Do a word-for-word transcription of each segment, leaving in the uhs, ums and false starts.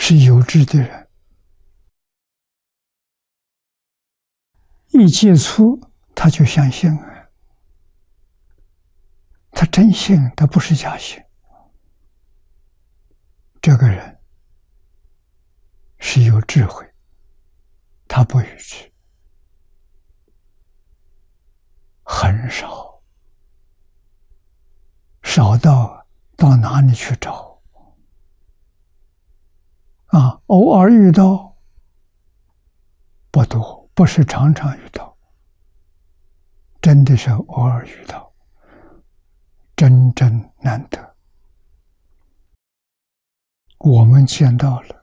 是有志的人，一接触他就相信了，他真信，他不是假信。这个人是有智慧，他不愚痴，很少，少到到哪里去找啊？偶尔遇到不多，不是常常遇到，真的是偶尔遇到，真正难得。我们见到了，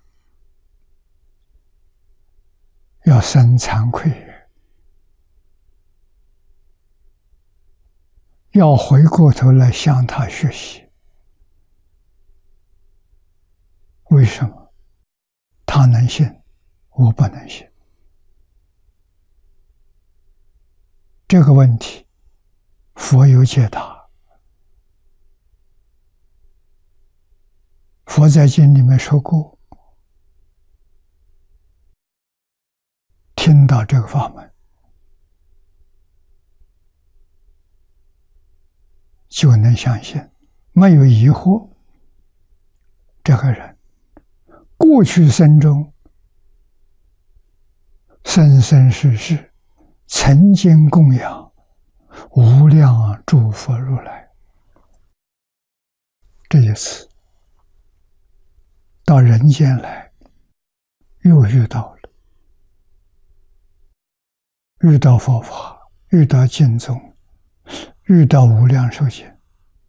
要生惭愧，要回过头来向他学习。为什么？他能信，我不能信。这个问题，佛有解答。佛在经里面说过，听到这个法门，就能相信，没有疑惑。这个人过去生中生生世世曾经供养无量诸佛如来，这一次到人间来，又遇到了，遇到佛法，遇到经宗，遇到无量寿经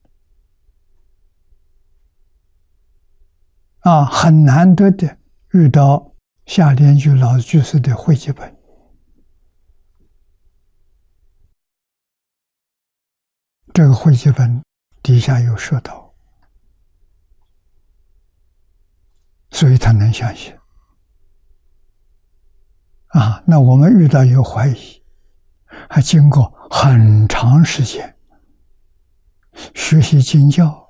啊，很难得的遇到夏莲居老居士的汇集本。这个汇集本底下有说道，所以他能相信啊。那我们遇到有怀疑，还经过很长时间学习经教，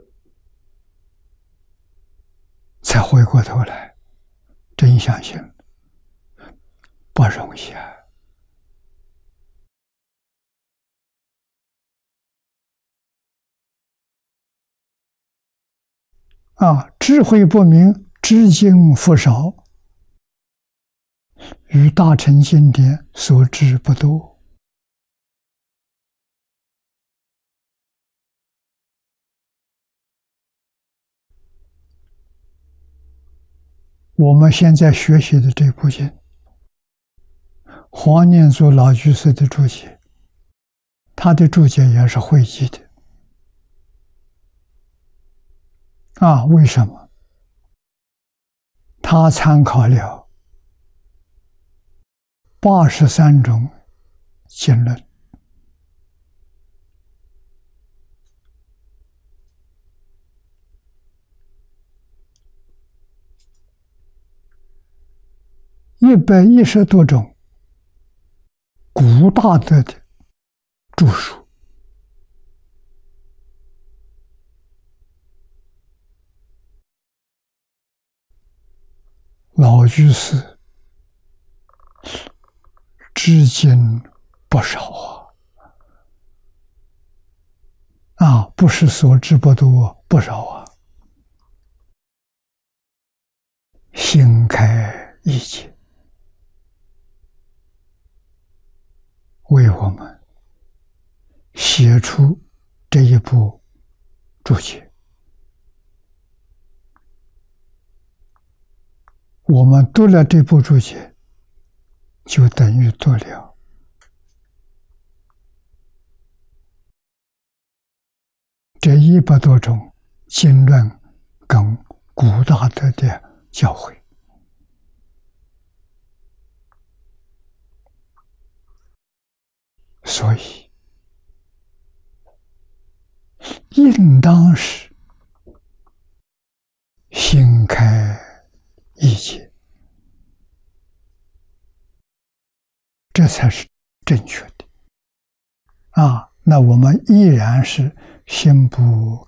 才回过头来真相信，不容易啊。啊，智慧不明，知经复少，与大乘经典所知不多。我们现在学习的这部经，黄念祖老居士的注解，他的注解也是汇集的。啊，为什么？他参考了八十三种经论，一百一十多种古大德的著述，老居士知经不少啊，啊，不是所知不多，不少啊。心开意解，为我们写出这一部注解。我们读了这部注解，就等于读了这一百多种经论跟古大德的教诲。所以应当是心开意解，这才是正确的啊。那我们依然是心不